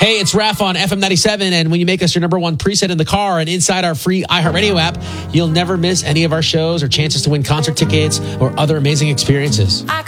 Hey, it's Raph on FM 97, and when you make us your number one preset in the car and inside our free iHeartRadio app, you'll never miss any of our shows or chances to win concert tickets or other amazing experiences.